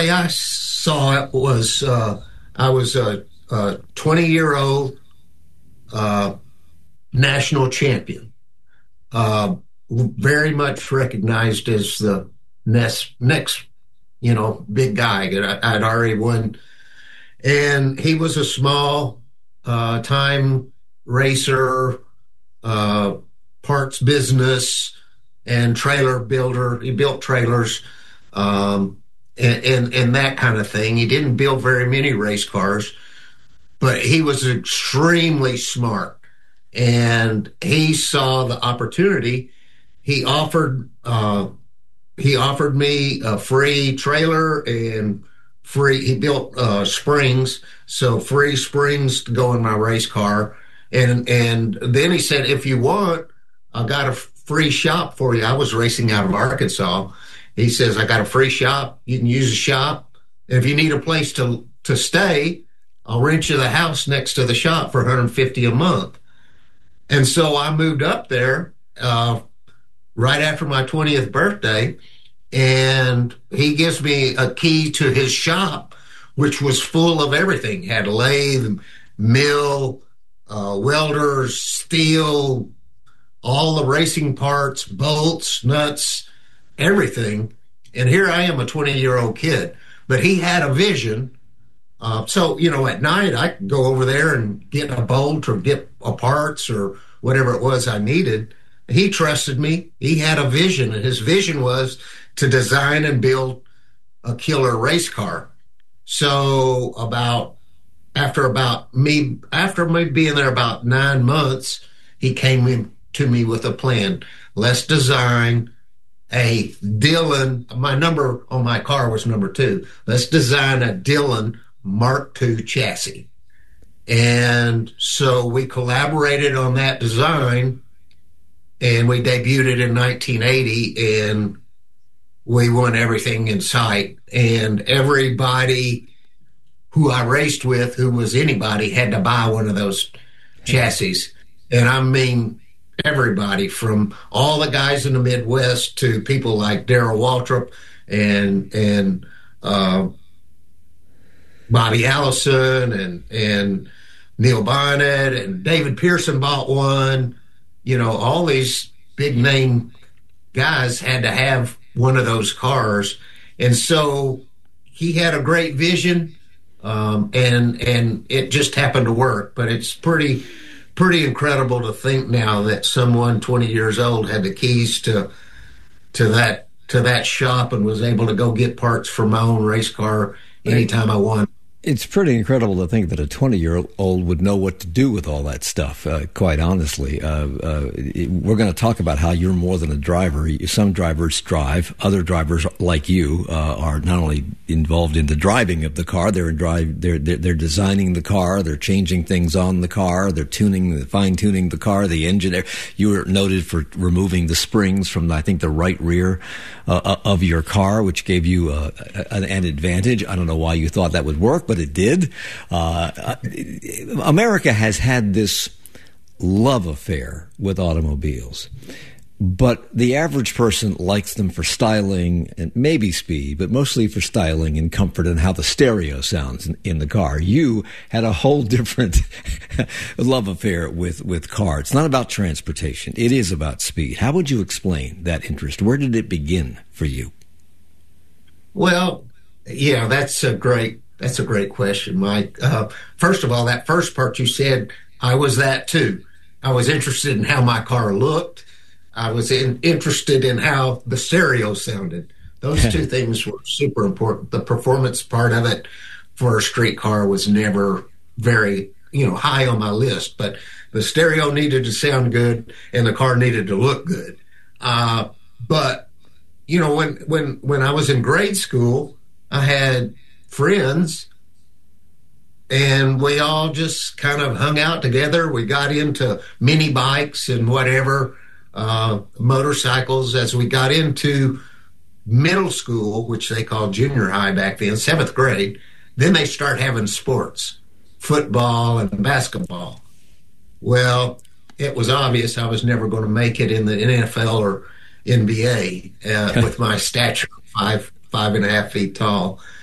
way I saw it was I was a 20-year-old national champion, very much recognized as the next big guy. I'd already won. And he was a small time racer, parts business, and trailer builder. He built trailers and that kind of thing. He didn't build very many race cars, but he was extremely smart. And he saw the opportunity. He offered me a free trailer and he built springs, so free springs to go in my race car. And then he said, if you want, I got a free shop for you. I was racing out of Arkansas. He says, I got a free shop. You can use the shop. And if you need a place to stay, I'll rent you the house next to the shop for $150 a month. And so I moved up there right after my 20th birthday, and he gives me a key to his shop, which was full of everything. Had a lathe, mill, welders, steel, all the racing parts, bolts, nuts, everything. And here I am, a 20-year-old kid. But he had a vision. So, at night I could go over there and get a bolt or get a parts or whatever it was I needed. He trusted me. He had a vision, and his vision was to design and build a killer race car. So after me being there about 9 months, he came in to me with a plan. Let's design a Dillon. My number on my car was number 2. Let's design a Dillon Mark II chassis. And so we collaborated on that design, and we debuted it in 1980, and we won everything in sight. And everybody who I raced with, who was anybody, had to buy one of those chassis. And I mean, everybody, from all the guys in the Midwest to people like Darrell Waltrip and Bobby Allison and Neil Bonnet and David Pearson bought one. All these big name guys had to have one of those cars. And so he had a great vision, and it just happened to work. But it's pretty incredible to think now that someone 20 years old had the keys to that shop and was able to go get parts for my own race car anytime I wanted. It's pretty incredible to think that a 20-year-old would know what to do with all that stuff, quite honestly. We're going to talk about how you're more than a driver. Some drivers drive. Other drivers, like you, are not only involved in the driving of the car, they're designing the car, they're changing things on the car, they're fine-tuning the car, the engine. You were noted for removing the springs from, I think, the right rear of your car, which gave you an advantage. I don't know why you thought that would work, but it did. America has had this love affair with automobiles, but the average person likes them for styling and maybe speed, but mostly for styling and comfort and how the stereo sounds in the car. You had a whole different love affair with cars. It's not about transportation. It is about speed. How would you explain that interest? Where did it begin for you? Well, yeah, that's a great question, Mike. First of all, that first part you said, I was that too. I was interested in how my car looked. I was interested in how the stereo sounded. Those two things were super important. The performance part of it for a street car was never very, high on my list, but the stereo needed to sound good and the car needed to look good. But when I was in grade school, I had friends, and we all just kind of hung out together. We got into mini bikes and whatever, motorcycles. As we got into middle school, which they called junior high back then, 7th grade, then they start having sports, football and basketball. Well, it was obvious I was never going to make it in the NFL or NBA with my stature, 5.5 feet tall.